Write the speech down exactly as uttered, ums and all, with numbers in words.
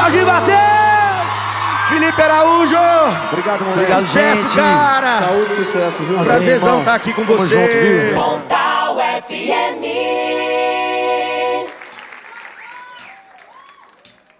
Jorge Matheus! Felipe Araújo! Obrigado, moleque. Obrigado, sucesso, gente. Cara! Saúde e sucesso, viu? Prazerzão estar aqui com você. Pontal F M.